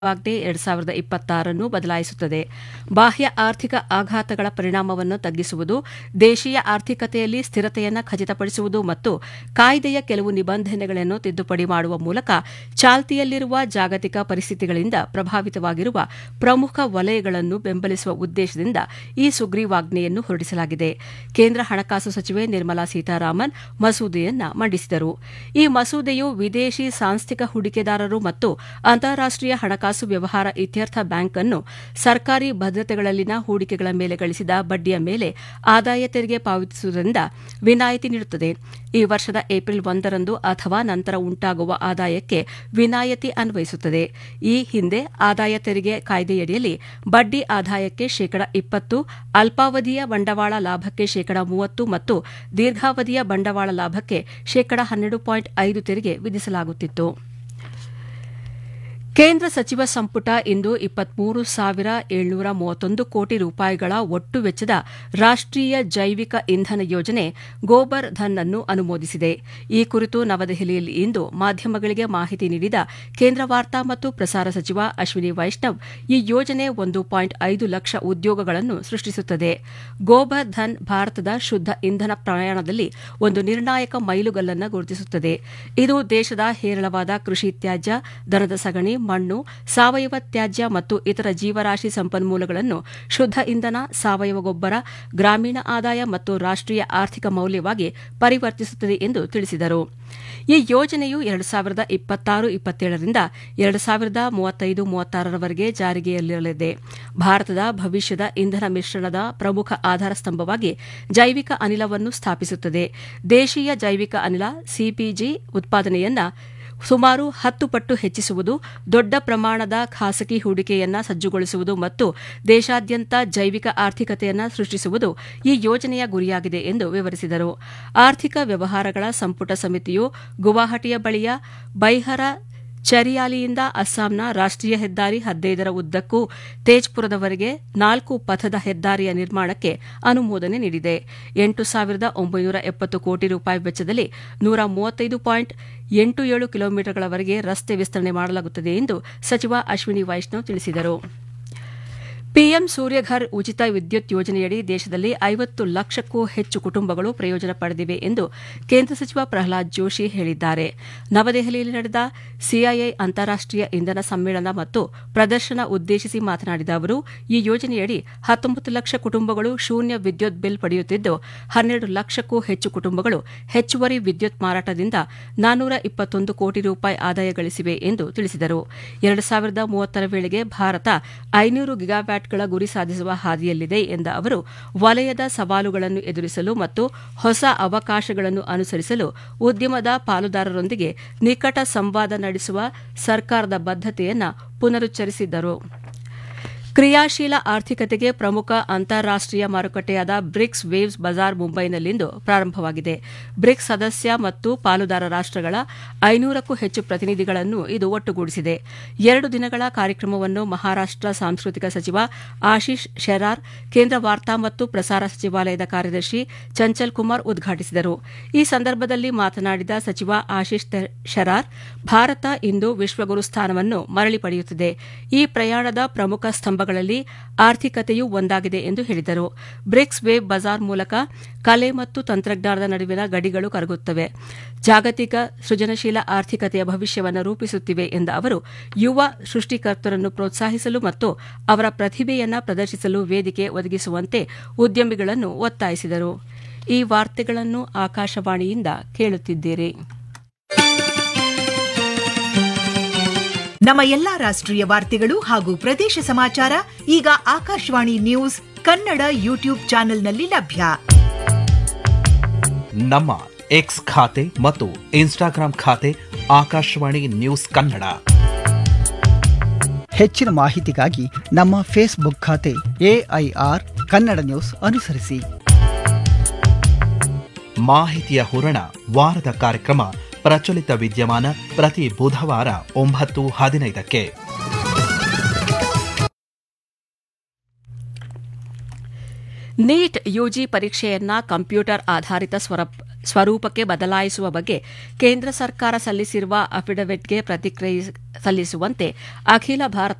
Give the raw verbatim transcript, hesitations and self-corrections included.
ವಾಗ್ನೆ ಎರಡು ಸಾವಿರದ ಇಪ್ಪತ್ತಾರನ್ನು ಬದಲಾಯಿಸುತ್ತದೆ. ಬಾಹ್ಯ ಆರ್ಥಿಕ ಆಘಾತಗಳ ಪರಿಣಾಮವನ್ನು ತಗ್ಗಿಸುವುದು, ದೇಶೀಯ ಆರ್ಥಿಕತೆಯಲ್ಲಿ ಸ್ಥಿರತೆಯನ್ನು ಖಚಿತಪಡಿಸುವುದು ಮತ್ತು ಕಾಯ್ದೆಯ ಕೆಲವು ನಿಬಂಧನೆಗಳನ್ನು ತಿದ್ದುಪಡಿ ಮಾಡುವ ಮೂಲಕ ಚಾಲ್ತಿಯಲ್ಲಿರುವ ಜಾಗತಿಕ ಪರಿಸ್ಥಿತಿಗಳಿಂದ ಪ್ರಭಾವಿತವಾಗಿರುವ ಪ್ರಮುಖ ವಲಯಗಳನ್ನು ಬೆಂಬಲಿಸುವ ಉದ್ದೇಶದಿಂದ ಈ ಸುಗ್ರೀವಾಜ್ಞೆಯನ್ನು ಹೊರಡಿಸಲಾಗಿದೆ. ಕೇಂದ್ರ ಹಣಕಾಸು ಸಚಿವೆ ನಿರ್ಮಲಾ ಸೀತಾರಾಮನ್ ಮಸೂದೆಯನ್ನು ಮಂಡಿಸಿದರು. ಈ ಮಸೂದೆಯು ವಿದೇಶಿ ಸಾಂಸ್ಥಿಕ ಹೂಡಿಕೆದಾರರು ಮತ್ತು ಅಂತಾರಾಷ್ಟೀಯ ಹಣಕಾಸು ವ್ಯವಹಾರ ಇತ್ಯರ್ಥ ಬ್ಯಾಂಕ್ ಅನ್ನು ಸರ್ಕಾರಿ ಭದ್ರತೆಗಳಲ್ಲಿನ ಹೂಡಿಕೆಗಳ ಮೇಲೆ ಗಳಿಸಿದ ಬಡ್ಡಿಯ ಮೇಲೆ ಆದಾಯ ತೆರಿಗೆ ಪಾವತಿಸುವುದರಿಂದ ವಿನಾಯಿತಿ ನೀಡುತ್ತದೆ. ಈ ವರ್ಷದ ಏಪ್ರಿಲ್ ಒಂದರಂದು ಅಥವಾ ನಂತರ ಉಂಟಾಗುವ ಆದಾಯಕ್ಕೆ ವಿನಾಯಿತಿ ಅನ್ವಯಿಸುತ್ತದೆ. ಈ ಹಿಂದೆ ಆದಾಯ ತೆರಿಗೆ ಕಾಯ್ದೆಯಡಿಯಲ್ಲಿ ಬಡ್ಡಿ ಆದಾಯಕ್ಕೆ ಶೇಕಡ ಇಪ್ಪತ್ತು, ಅಲ್ಪಾವಧಿಯ ಬಂಡವಾಳ ಲಾಭಕ್ಕೆ ಶೇಕಡ ಮೂವತ್ತು ಮತ್ತು ದೀರ್ಘಾವಧಿಯ ಬಂಡವಾಳ ಲಾಭಕ್ಕೆ ಶೇಕಡ ಹನ್ನೆರಡು ಪಾಯಿಂಟ್ ಐದು ತೆರಿಗೆ ವಿಧಿಸಲಾಗುತ್ತಿತ್ತು. ಕೇಂದ್ರ ಸಚಿವ ಸಂಪುಟ ಇಂದು ಇಪ್ಪತ್ಮೂರು ಸಾವಿರ ಏಳ್ನೂರ ಮೂವತ್ತೊಂದು ಕೋಟಿ ರೂಪಾಯಿಗಳ ಒಟ್ಟು ವೆಚ್ಚದ ರಾಷ್ಟೀಯ ಜೈವಿಕ ಇಂಧನ ಯೋಜನೆ ಗೋಬರ್ ಧನ್ ಅನ್ನು ಅನುಮೋದಿಸಿದೆ. ಈ ಕುರಿತು ನವದೆಹಲಿಯಲ್ಲಿ ಇಂದು ಮಾಧ್ಯಮಗಳಿಗೆ ಮಾಹಿತಿ ನೀಡಿದ ಕೇಂದ್ರ ವಾರ್ತಾ ಮತ್ತು ಪ್ರಸಾರ ಸಚಿವ ಅಶ್ವಿನಿ ವೈಷ್ಣವ್, ಈ ಯೋಜನೆ ಒಂದು ಪಾಯಿಂಟ್ ಐದು ಲಕ್ಷ ಉದ್ಯೋಗಗಳನ್ನು ಸೃಷ್ಟಿಸುತ್ತದೆ. ಗೋಬರ್ ಧನ್ ಭಾರತದ ಶುದ್ದ ಇಂಧನ ಪ್ರಯಾಣದಲ್ಲಿ ಒಂದು ನಿರ್ಣಾಯಕ ಮೈಲುಗಲ್ಲನ್ನು ಗುರುತಿಸುತ್ತದೆ. ಇದು ದೇಶದ ಹೇರಳವಾದ ಕೃಷಿ ತ್ಯಾಜ್ಯ, ದನದ ಸಗಣಿ, ಮಣ್ಣು, ಸಾವಯವ ತ್ಯಾಜ್ಯ ಮತ್ತು ಇತರ ಜೀವರಾಶಿ ಸಂಪನ್ಮೂಲಗಳನ್ನು ಶುದ್ದ ಇಂಧನ, ಸಾವಯವ ಗೊಬ್ಬರ, ಗ್ರಾಮೀಣ ಆದಾಯ ಮತ್ತು ರಾಷ್ಟೀಯ ಆರ್ಥಿಕ ಮೌಲ್ಯವಾಗಿ ಪರಿವರ್ತಿಸುತ್ತದೆ ಎಂದು ತಿಳಿಸಿದರು. ಈ ಯೋಜನೆಯು ಎರಡು ಸಾವಿರದ ಇಪ್ಪತ್ತಾರು ಇಪ್ಪತ್ತೇಳರಿಂದ ಎರಡು ಸಾವಿರದ ಮೂವತ್ತೈದು ಮೂವತ್ತಾರರವರೆಗೆ ಜಾರಿಗೆಯಲ್ಲಿರಲಿದೆ. ಭಾರತದ ಭವಿಷ್ಯದ ಇಂಧನ ಮಿಶ್ರಣದ ಪ್ರಮುಖ ಆಧಾರ ಸ್ತಂಭವಾಗಿ ಜೈವಿಕ ಅನಿಲವನ್ನು ಸ್ಥಾಪಿಸುತ್ತದೆ. ದೇಶೀಯ ಜೈವಿಕ ಅನಿಲ ಸಿಪಿಜಿ ಉತ್ಪಾದನೆಯನ್ನು ಸುಮಾರು ಹತ್ತು ಪಟ್ಟು ಹೆಚ್ಚಿಸುವುದು, ದೊಡ್ಡ ಪ್ರಮಾಣದ ಖಾಸಗಿ ಹೂಡಿಕೆಯನ್ನು ಸಜ್ಜುಗೊಳಿಸುವುದು ಮತ್ತು ದೇಶಾದ್ಯಂತ ಜೈವಿಕ ಆರ್ಥಿಕತೆಯನ್ನು ಸೃಷ್ಟಿಸುವುದು ಈ ಯೋಜನೆಯ ಗುರಿಯಾಗಿದೆ ಎಂದು ವಿವರಿಸಿದರು. ಆರ್ಥಿಕ ವ್ಯವಹಾರಗಳ ಸಂಪುಟ ಸಮಿತಿಯು ಗುವಾಹಟಿಯ ಬಳಿಯ ಬೈಹರ ಚರಿಯಾಲಿಯಿಂದ ಅಸ್ಸಾಂನ ರಾಷ್ಟೀಯ ಹೆದ್ದಾರಿ ಹದಿನೈದರ ಉದ್ದಕ್ಕೂ ತೇಜ್ಪುರದವರೆಗೆ ನಾಲ್ಕು ಪಥದ ಹೆದ್ದಾರಿಯ ನಿರ್ಮಾಣಕ್ಕೆ ಅನುಮೋದನೆ ನೀಡಿದೆ. ಎಂಟು ಸಾವಿರದ ಒಂಬೈನೂರ ಎಪ್ಪತ್ತು ಕೋಟಿ ರೂಪಾಯಿ ವೆಚ್ಚದಲ್ಲಿ ನೂರ ಮೂವತ್ತೈದು ಪಾಯಿಂಟ್ ಎಂಟು ಏಳು ಕಿಲೋಮೀಟರ್ಗಳವರೆಗೆ ರಸ್ತೆ ವಿಸ್ತರಣೆ ಮಾಡಲಾಗುತ್ತದೆ ಎಂದು ಸಚಿವ ಅಶ್ವಿನಿ ವೈಷ್ಣವ್ ತಿಳಿಸಿದರು. ಪಿಎಂ ಸೂರ್ಯಘರ್ ಉಚಿತ ವಿದ್ಯುತ್ ಯೋಜನೆಯಡಿ ದೇಶದಲ್ಲಿ ಐವತ್ತು ಲಕ್ಷಕ್ಕೂ ಹೆಚ್ಚು ಕುಟುಂಬಗಳು ಪ್ರಯೋಜನ ಪಡೆದಿವೆ ಎಂದು ಕೇಂದ್ರ ಸಚಿವ ಪ್ರಹ್ಲಾದ್ ಜೋಶಿ ಹೇಳಿದ್ದಾರೆ. ನವದೆಹಲಿಯಲ್ಲಿ ನಡೆದ ಸಿಐಐ ಅಂತಾರಾಷ್ಟೀಯ ಇಂಧನ ಸಮ್ಮೇಳನ ಮತ್ತು ಪ್ರದರ್ಶನ ಉದ್ದೇಶಿಸಿ ಮಾತನಾಡಿದ ಅವರು, ಈ ಯೋಜನೆಯಡಿ ಹತ್ತೊಂಬತ್ತು ಲಕ್ಷ ಕುಟುಂಬಗಳು ಶೂನ್ಯ ವಿದ್ಯುತ್ ಬಿಲ್ ಪಡೆಯುತ್ತಿದ್ದು, ಹನ್ನೆರಡು ಲಕ್ಷಕ್ಕೂ ಹೆಚ್ಚು ಕುಟುಂಬಗಳು ಹೆಚ್ಚುವರಿ ವಿದ್ಯುತ್ ಮಾರಾಟದಿಂದ ನಾನ್ನೂರ ಇಪ್ಪತ್ತೊಂದು ಕೋಟಿ ರೂಪಾಯಿ ಆದಾಯ ಗಳಿಸಿವೆ ಎಂದು ತಿಳಿಸಿದರು. ಎರಡು ಸಾವಿರದ ಮೂವತ್ತರ ವೇಳೆಗೆ ಭಾರತ ಐನೂರು ಗಿಗಾವ್ಯಾಟ್ ಗಳ ಗುರಿ ಸಾಧಿಸುವ ಹಾದಿಯಲ್ಲಿದೆ ಎಂದ ಅವರು, ವಲಯದ ಸವಾಲುಗಳನ್ನು ಎದುರಿಸಲು ಮತ್ತು ಹೊಸ ಅವಕಾಶಗಳನ್ನು ಅನುಸರಿಸಲು ಉದ್ಯಮದ ಪಾಲುದಾರರೊಂದಿಗೆ ನಿಕಟ ಸಂವಾದ ನಡೆಸುವ ಸರ್ಕಾರದ ಬದ್ಧತೆಯನ್ನು ಪುನರುಚ್ಚರಿಸಿದರು. ಕ್ರಿಯಾಶೀಲ ಆರ್ಥಿಕತೆಗೆ ಪ್ರಮುಖ ಅಂತಾರಾಷ್ಟೀಯ ಮಾರುಕಟ್ಟೆಯಾದ ಬ್ರಿಕ್ಸ್ ವೇವ್ಸ್ ಬಜಾರ್ ಮುಂಬೈನಲ್ಲಿಂದು ಪ್ರಾರಂಭವಾಗಿದೆ. ಬ್ರಿಕ್ಸ್ ಸದಸ್ಯ ಮತ್ತು ಪಾಲುದಾರ ರಾಷ್ಟಗಳ ಐನೂರಕ್ಕೂ ಹೆಚ್ಚು ಪ್ರತಿನಿಧಿಗಳನ್ನು ಇದು ಒಟ್ಟುಗೂಡಿಸಿದೆ. ಎರಡು ದಿನಗಳ ಕಾರ್ಯಕ್ರಮವನ್ನು ಮಹಾರಾಷ್ಟ ಸಾಂಸ್ಕೃತಿಕ ಸಚಿವ ಆಶೀಶ್ ಶೆರಾರ್, ಕೇಂದ್ರ ವಾರ್ತಾ ಮತ್ತು ಪ್ರಸಾರ ಸಚಿವಾಲಯದ ಕಾರ್ಯದರ್ಶಿ ಚಂಚಲ್ ಕುಮಾರ್ ಉದ್ಘಾಟಿಸಿದರು. ಈ ಸಂದರ್ಭದಲ್ಲಿ ಮಾತನಾಡಿದ ಸಚಿವ ಆಶೀಶ್ ಶೆರಾರ್, ಭಾರತ ಇಂದು ವಿಶ್ವಗುರು ಸ್ಥಾನವನ್ನು ಮರಳಿ ಪಡೆಯುತ್ತಿದೆ. ಈ ಪ್ರಯಾಣದ ಪ್ರಮುಖ ಸ್ತಂಭ ಗಳಲ್ಲಿ ಆರ್ಥಿಕತೆಯೂ ಒಂದಾಗಿದೆ ಎಂದು ಹೇಳಿದರು. ಬ್ರಿಕ್ಸ್ ವೇವ್ ಬಜಾರ್ ಮೂಲಕ ಕಲೆ ಮತ್ತು ತಂತ್ರಜ್ಞಾನದ ನಡುವಿನ ಗಡಿಗಳು ಕರಗುತ್ತವೆ, ಜಾಗತಿಕ ಸೃಜನಶೀಲ ಆರ್ಥಿಕತೆಯ ಭವಿಷ್ಯವನ್ನು ರೂಪಿಸುತ್ತಿವೆ ಎಂದ ಅವರು, ಯುವ ಸೃಷ್ಟಿಕರ್ತರನ್ನು ಪ್ರೋತ್ಸಾಹಿಸಲು ಮತ್ತು ಅವರ ಪ್ರತಿಭೆಯನ್ನು ಪ್ರದರ್ಶಿಸಲು ವೇದಿಕೆ ಒದಗಿಸುವಂತೆ ಉದ್ಯಮಿಗಳನ್ನು ಒತ್ತಾಯಿಸಿದರು. ಈ ವಾರ್ತೆಗಳನ್ನು ಆಕಾಶವಾಣಿಯಿಂದ ಕೇಳುತ್ತಿದ್ದೀರಿ. ನಮ್ಮ ಎಲ್ಲಾ ರಾಷ್ಟ್ರೀಯ ವಾರ್ತೆಗಳು ಹಾಗೂ ಪ್ರದೇಶ ಸಮಾಚಾರ ಈಗ ಆಕಾಶವಾಣಿ ನ್ಯೂಸ್ ಕನ್ನಡ ಯೂಟ್ಯೂಬ್ ಚಾನೆಲ್ನಲ್ಲಿ ಲಭ್ಯ. ನಮ್ಮ ಎಕ್ಸ್ ಖಾತೆ ಮತ್ತು ಇನ್ಸ್ಟಾಗ್ರಾಂ ಖಾತೆ ಆಕಾಶವಾಣಿ ನ್ಯೂಸ್ ಕನ್ನಡ. ಹೆಚ್ಚಿನ ಮಾಹಿತಿಗಾಗಿ ನಮ್ಮ ಫೇಸ್ಬುಕ್ ಖಾತೆ ಎಐಆರ್ ಕನ್ನಡ ನ್ಯೂಸ್ ಅನುಸರಿಸಿ. ಮಾಹಿತಿಯ ಹೂರಣ ವಾರದ ಕಾರ್ಯಕ್ರಮ ಪ್ರಚಲಿತ ವಿದ್ಯಮಾನ ಪ್ರತಿ ಬುಧವಾರ ಒಂಬತ್ತು ಹದಿನೈದಕ್ಕೆ. ನೀಟ್ ಯುಜಿ ಪರೀಕ್ಷೆಯನ್ನ ಕಂಪ್ಯೂಟರ್ ಆಧಾರಿತ ಸ್ವರ ಸ್ವರೂಪಕ್ಕೆ ಬದಲಾಯಿಸುವ ಬಗ್ಗೆ ಕೇಂದ್ರ ಸರ್ಕಾರ ಸಲ್ಲಿಸಿರುವ ಅಫಿಡವಿಟ್ಗೆ ಪ್ರತಿಕ್ರಿಯೆ ಸಲ್ಲಿಸುವಂತೆ ಅಖಿಲ ಭಾರತ